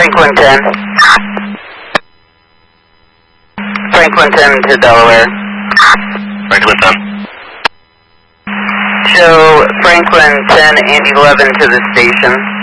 Franklin 10. Franklin 10 to Delaware. Franklin 10. Show Franklin 10 and 11 to the station.